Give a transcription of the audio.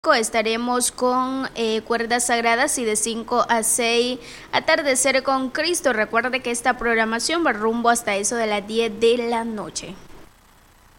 Estaremos con Cuerdas Sagradas y de 5 a 6 Atardecer con Cristo. Recuerde que esta programación va rumbo hasta eso de las 10 de la noche.